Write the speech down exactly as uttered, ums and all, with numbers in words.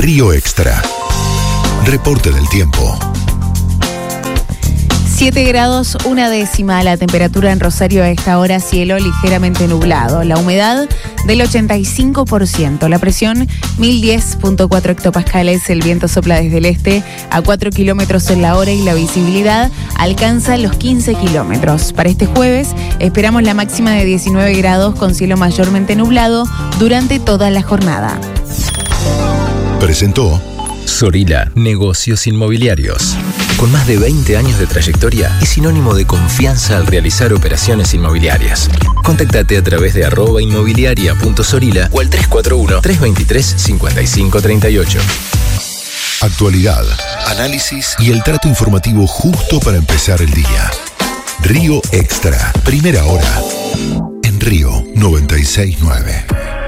Río Extra. Reporte del tiempo. siete grados, una décima la temperatura en Rosario a esta hora, cielo ligeramente nublado. La humedad del ochenta y cinco por ciento. La presión mil diez punto cuatro hectopascales. El viento sopla desde el este a cuatro kilómetros en la hora y la visibilidad alcanza los quince kilómetros. Para este jueves esperamos la máxima de diecinueve grados con cielo mayormente nublado durante toda la jornada. Presentó Sorila, negocios inmobiliarios. Con más de veinte años de trayectoria, es sinónimo de confianza al realizar operaciones inmobiliarias. Contactate a través de arroba inmobiliaria punto sorila o al tres cuatro uno, tres dos tres, cinco cinco tres ocho. actualidad, análisis y el trato informativo justo para empezar el día. Río Extra, primera hora, en Río noventa y seis punto nueve.